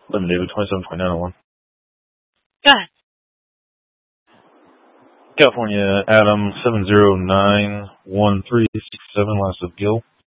Lemon David, 272901. Go ahead. California, Adam, 7091367, last of Gil.